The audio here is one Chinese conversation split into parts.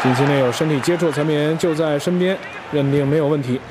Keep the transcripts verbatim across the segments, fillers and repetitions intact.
禁区内有身体接触，陈敏就在身边，认定没有问题。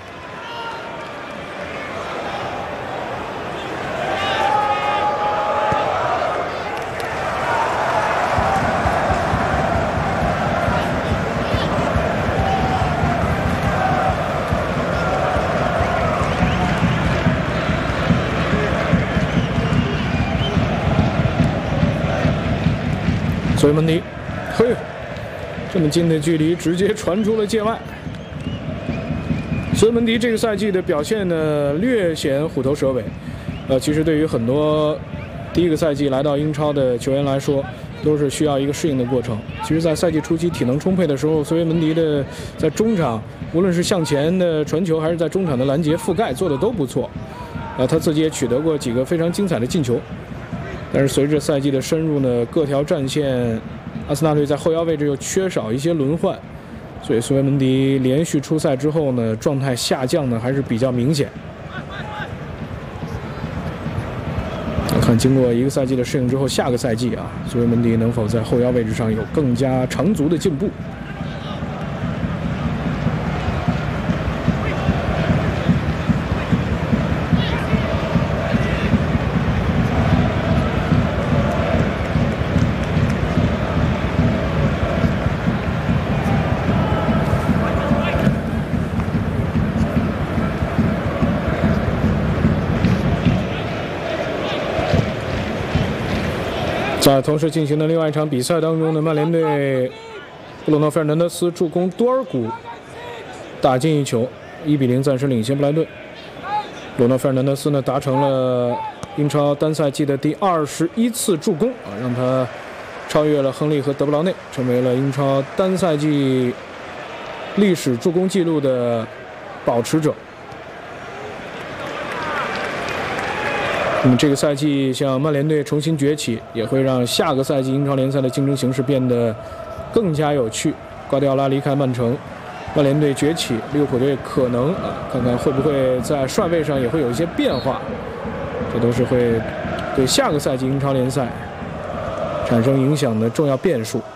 所以门迪，嘿，这么近的距离直接传出了界外。所以门迪这个赛季的表现呢，略显虎头蛇尾。呃，其实对于很多第一个赛季来到英超的球员来说，都是需要一个适应的过程。其实，在赛季初期体能充沛的时候，所以门迪的在中场，无论是向前的传球，还是在中场的拦截覆盖，做的都不错。呃，他自己也取得过几个非常精彩的进球。但是随着赛季的深入呢，各条战线，阿森纳队在后腰位置又缺少一些轮换，所以苏维门迪连续出赛之后呢，状态下降呢还是比较明显。我看经过一个赛季的适应之后，下个赛季啊，苏维门迪能否在后腰位置上有更加长足的进步？在同时进行的另外一场比赛当中呢，曼联队布鲁诺·费尔南德斯助攻多尔古打进一球，一比零暂时领先布莱顿。布鲁诺·费尔南德斯呢达成了英超单赛季的第二十一次助攻啊，让他超越了亨利和德布劳内，成为了英超单赛季历史助攻纪录的保持者。那么这个赛季，像曼联队重新崛起，也会让下个赛季英超联赛的竞争形势变得更加有趣。瓜迪奥拉离开曼城，曼联队崛起，利物浦队可能啊，看看会不会在帅位上也会有一些变化，这都是会对下个赛季英超联赛产生影响的重要变数。